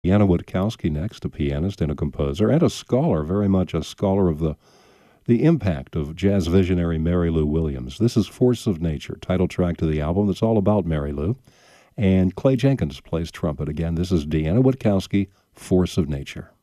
Deanna Witkowski next, a pianist and a composer and a scholar, very much a scholar of the impact of jazz visionary Mary Lou Williams. This is Force of Nature, title track to the album that's all about Mary Lou. And Clay Jenkins plays trumpet. Again, this is Deanna Witkowski, Force of Nature.